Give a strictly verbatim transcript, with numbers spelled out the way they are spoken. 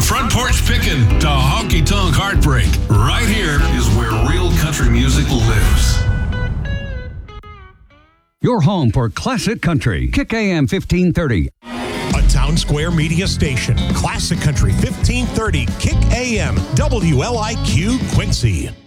front porch pickin' to honky tonk heartbreak, right here is where real country music lives. Your home for classic country. Kick A M fifteen thirty. A Town Square media station. Classic Country fifteen thirty. Kick A M. W L I Q Quincy.